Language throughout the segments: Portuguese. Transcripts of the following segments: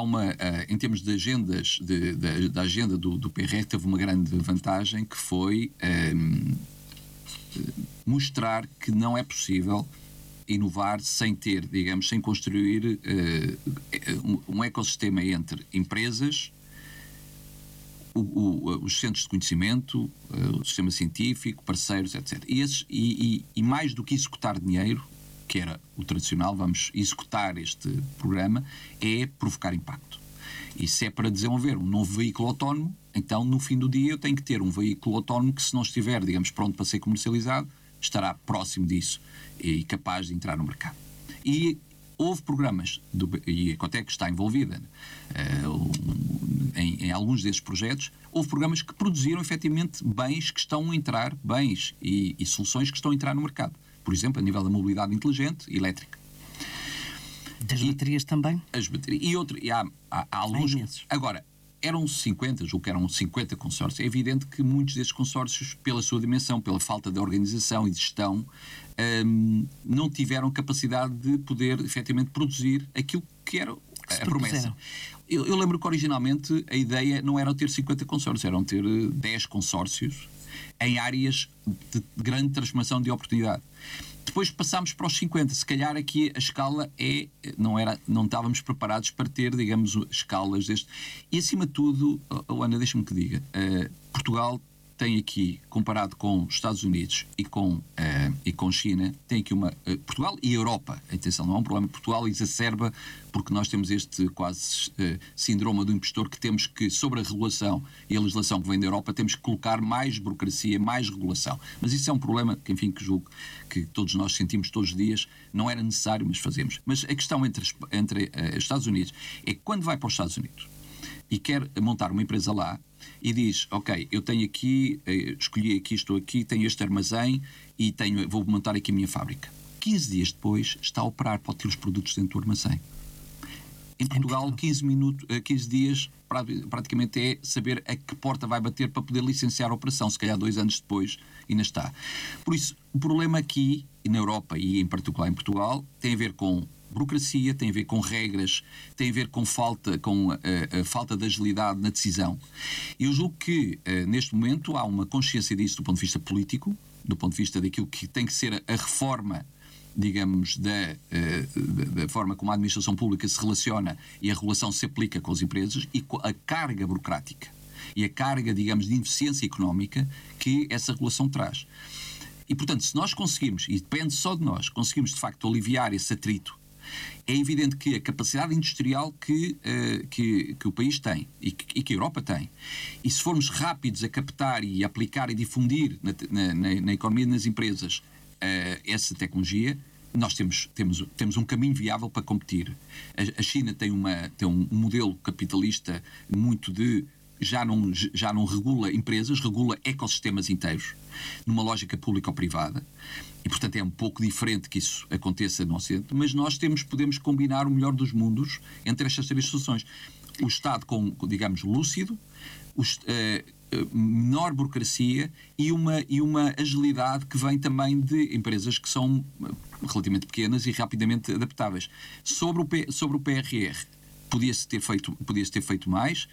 em termos de agendas, da agenda do PRR, teve uma grande vantagem, que foi mostrar que não é possível inovar sem ter, digamos, sem construir um ecossistema entre empresas, os centros de conhecimento, o sistema científico, parceiros, etc. E mais do que executar dinheiro, que era o tradicional, vamos executar este programa, é provocar impacto. E se é para desenvolver um novo veículo autónomo, então no fim do dia eu tenho que ter um veículo autónomo que, se não estiver, digamos, pronto para ser comercializado, estará próximo disso e capaz de entrar no mercado. E houve programas, e a Ecotec está envolvida em alguns desses projetos, houve programas que produziram efetivamente bens que estão a entrar, bens e soluções que estão a entrar no mercado. Por exemplo, a nível da mobilidade inteligente e elétrica. Das baterias também? As baterias. E há alguns. Agora, eram 50 consórcios. É evidente que muitos desses consórcios, pela sua dimensão, pela falta de organização e de gestão, não tiveram capacidade de poder efetivamente produzir aquilo que era a promessa. Eu lembro que originalmente a ideia não era ter 50 consórcios, eram ter 10 consórcios em áreas de grande transformação de oportunidade. Depois passámos para os 50, se calhar aqui a escala não estávamos preparados para ter, digamos, escalas deste. E acima de tudo, Ana, deixa-me que diga, Portugal tem aqui, comparado com os Estados Unidos e com China, tem aqui Portugal e Europa, atenção, não é um problema, Portugal exacerba, porque nós temos este quase síndrome do impostor, que temos que, sobre a regulação e a legislação que vem da Europa, temos que colocar mais burocracia, mais regulação. Mas isso é um problema que, enfim, que julgo que todos nós sentimos todos os dias, não era necessário, mas fazemos. Mas a questão entre os Estados Unidos é que, quando vai para os Estados Unidos e quer montar uma empresa lá, e diz, ok, eu tenho aqui, escolhi aqui, estou aqui, tenho este armazém e vou montar aqui a minha fábrica. 15 dias depois está a operar, pode ter os produtos dentro do armazém. Em Portugal, 15 dias praticamente é saber a que porta vai bater para poder licenciar a operação. Se calhar 2 anos depois ainda está. Por isso, o problema aqui, na Europa e em particular em Portugal, tem a ver com burocracia, tem a ver com regras, tem a ver com a falta de agilidade na decisão. Eu julgo que, neste momento, há uma consciência disso do ponto de vista político, do ponto de vista daquilo que tem que ser a reforma, digamos, da forma como a administração pública se relaciona e a regulação se aplica com as empresas, e com a carga burocrática e a carga, digamos, de ineficiência económica que essa regulação traz. E, portanto, se nós conseguimos, e depende só de nós, conseguimos de facto aliviar esse atrito, é evidente que a capacidade industrial que o país tem e que a Europa tem, e se formos rápidos a captar e aplicar e difundir na economia e nas empresas essa tecnologia, nós temos um caminho viável para competir. A China tem um modelo capitalista muito de já não regula empresas, regula ecossistemas inteiros, numa lógica pública ou privada, e portanto é um pouco diferente que isso aconteça no Ocidente, mas nós podemos combinar o melhor dos mundos entre estas três soluções. O Estado digamos, lúcido, menor burocracia e uma agilidade que vem também de empresas que são relativamente pequenas e rapidamente adaptáveis. Sobre o PRR, podia-se ter feito mais,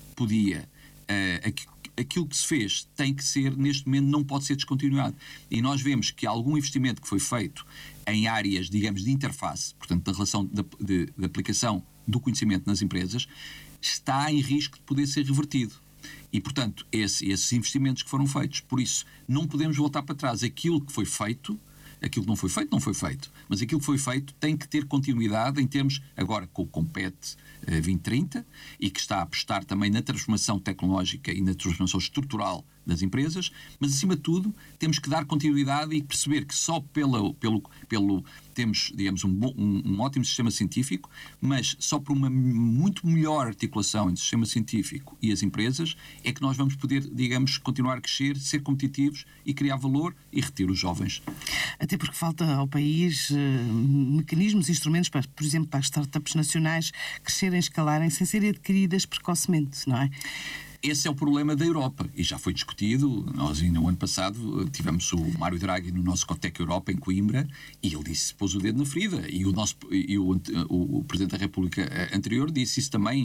aquilo que se fez tem que ser, neste momento, não pode ser descontinuado. E nós vemos que algum investimento que foi feito em áreas, digamos, de interface, portanto, da relação de aplicação do conhecimento nas empresas, está em risco de poder ser revertido. E, portanto, esses investimentos que foram feitos, por isso, não podemos voltar para trás. Aquilo que foi feito, aquilo que não foi feito, não foi feito. Mas aquilo que foi feito tem que ter continuidade em termos, agora com o Compete 2030, e que está a apostar também na transformação tecnológica e na transformação estrutural das empresas, mas acima de tudo temos que dar continuidade e perceber que só temos, digamos, um ótimo sistema científico, mas só por uma muito melhor articulação entre o sistema científico e as empresas é que nós vamos poder, digamos, continuar a crescer, ser competitivos e criar valor e reter os jovens. Até porque falta ao país mecanismos, instrumentos, por exemplo, para as startups nacionais crescerem, escalarem, sem serem adquiridas precocemente, não é? Esse é o problema da Europa e já foi discutido. Nós, no ano passado, tivemos o Mário Draghi no nosso Cotec Europa em Coimbra e ele pôs o dedo na ferida, e o Presidente da República anterior disse isso também